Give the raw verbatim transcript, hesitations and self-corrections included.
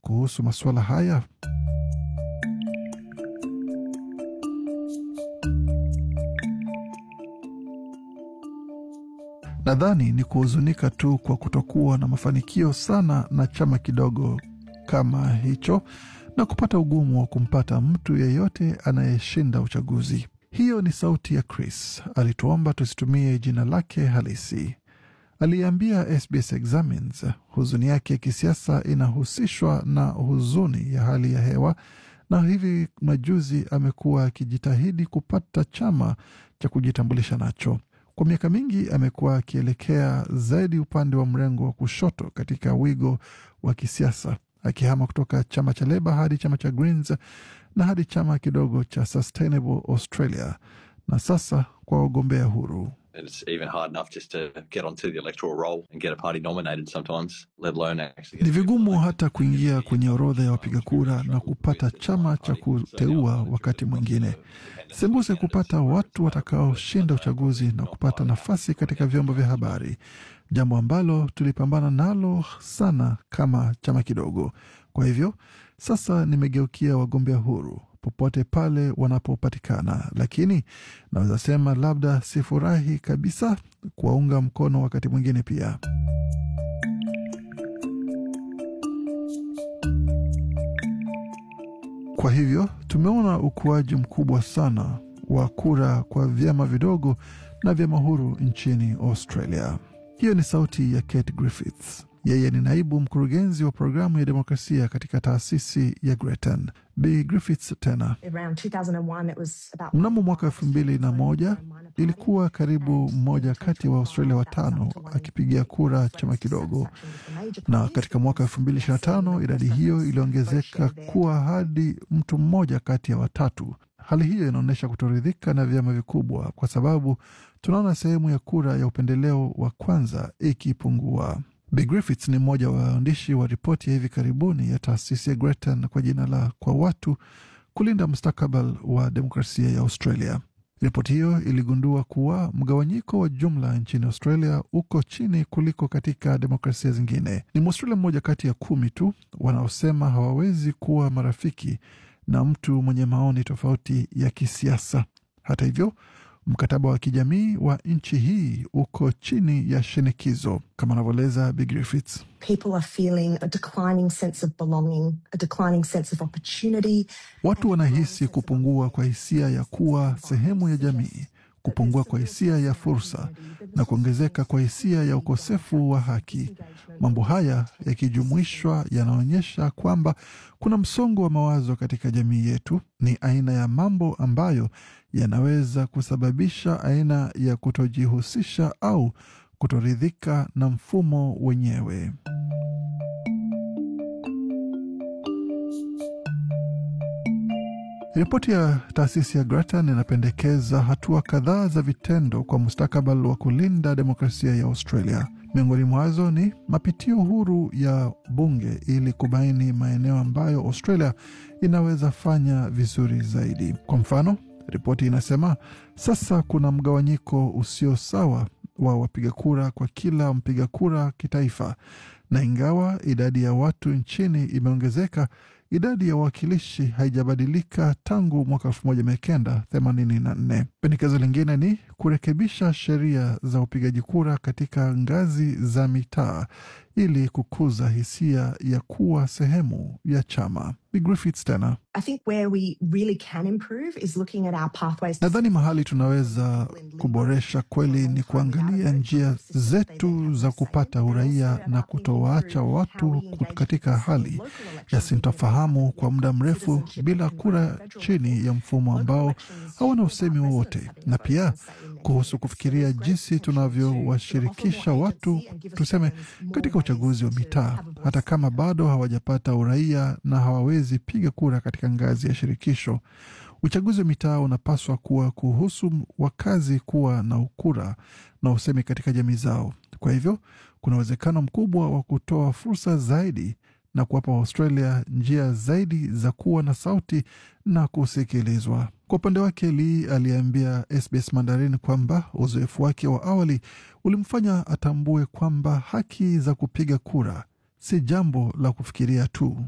kuhusu masuala haya? Nadhani ni kuhuzunika tu kwa kutokuwa na mafanikio sana na chama kidogo kama hicho na kupata ugumu wa kumpata mtu yeyote anayeshinda uchaguzi. Hiyo ni sauti ya Chris. Alituomba tusitumie jina lake halisi. Aliambia S B S Examines huzuni yake ya kisiasa inahusishwa na huzuni ya hali ya hewa, na hivi majuzi amekuwa akijitahidi kupata chama cha kujitambulisha nacho. Kwa miaka mingi amekuwa akielekea zaidi upande wa mrengo wa kushoto katika wigo wa kisiasa, akihama kutoka chama cha Labour hadi chama cha Greens na hadi chama kidogo cha Sustainable Australia, na sasa kwa wagombea huru. It's even hard enough just to get onto the electoral roll and get a party nominated sometimes, let alone actually. Ni vigumu hata kuingia kwenye orodha ya wapiga kura na kupata chama cha kuteua wakati mwingine. Sembuse kupata watu watakaoshinda uchaguzi na kupata nafasi katika vyombo vya habari, jambo ambalo tulipambana nalo sana kama chama kidogo. Kwa hivyo sasa nimegeukia wagombea huru popote pale wanapopatikana, lakini naweza sema labda sifurahi kabisa kuwaunga mkono wakati mwingine pia. Kwa hivyo tumeona ukuaji mkubwa sana wa kura kwa vyama vidogo na vyama huru nchini Australia. Hiyo ni sauti ya Kate Griffiths. Yeye ni naibu mkurugenzi wa programu ya demokrasia katika taasisi ya Grattan. Bi Griffiths tena. Mnamo mwaka elfu mbili na moja ilikuwa karibu mmoja kati wa Australia watano akipigia kura chama kidogo, na katika mwaka elfu mbili ishirini na tano idadi hiyo iliongezeka kuwa hadi mtu mmoja kati ya watatu. Hali hiyo inaonyesha kutoridhika na vyama vikubwa, kwa sababu tunaona sehemu ya kura ya upendeleo wa kwanza ikipungua. Bi Griffiths ni mmoja wa waandishi wa ripoti ya hivi karibuni ya taasisi ya Grattan kwa jina la Kwa Watu Kulinda Mustakabali wa Demokrasia ya Australia. Ripoti hiyo iligundua kuwa mgawanyiko wa jumla nchini Australia uko chini kuliko katika demokrasia zingine. Ni Mwaustralia mmoja kati ya kumi tu wanaosema hawawezi kuwa marafiki na mtu mwenye maoni tofauti ya kisiasa. Hata hivyo, mkataba wa kijamii wa nchi hii uko chini ya shinikizo, kama anavyoeleza Bi Griffiths. People are feeling a declining sense of belonging, a declining sense of opportunity. Watu wanahisi kupungua kwa hisia ya kuwa sehemu ya jamii, kupungua kwa hisia ya fursa na kuongezeka kwa hisia ya ukosefu wa haki. Mambo haya yakijumuishwa yanaonyesha kwamba kuna msongo wa mawazo katika jamii yetu. Ni aina ya mambo ambayo yanaweza kusababisha aina ya kutojihusisha au kutoridhika na mfumo wenyewe. Ripoti ya taasisi ya Grattan inapendekeza hatua kadhaa za vitendo kwa mustakabali wa kulinda demokrasia ya Australia. Miongoni mwazo ni mapitio huru ya bunge ili kubaini maeneo ambayo Australia inaweza fanya vizuri zaidi. Kwa mfano, ripoti inasema sasa kuna mgawanyiko usio sawa wa wapiga kura kwa kila mpiga kura kitaifa, na ingawa idadi ya watu nchini imeongezeka, idadi ya wawakilishi haijabadilika tangu mwaka elfu moja mia kenda themanini na nne. Pendekezo lingine ni kurekebisha sheria za upigaji kura katika ngazi za mitaa ili kukuza hisia ya kuwa sehemu ya chama. Bi Griffiths tena. I think where we really can improve is looking at our pathways. Nadhani mahali tunaweza kuboresha kweli ni kuangalia njia zetu za kupata uraia na kutowaacha watu katika hali ya sintofahamu kwa muda mrefu bila kura chini ya mfumo ambao hawana usemi wowote, na pia kuhusu kufikiria jinsi tunavyowashirikisha watu, tuseme katika uchaguzi wa mitaa, hata kama bado hawajapata uraia na hawawezi piga kura katika ngazi ya shirikisho. Uchaguzi wa mitaa unapaswa kuwa kuhusu wakazi kuwa na ukura na usemi katika jamii zao. Kwa hivyo, kuna uwezekano mkubwa wa kutoa fursa zaidi na kuwapa Australia njia zaidi za kuwa na sauti na kusikilizwa. Kwa upande wake, Lee aliambia S B S Mandarin kwamba uzoefu wake wa awali ulimfanya atambue kwamba haki za kupiga kura si jambo la kufikiria tu.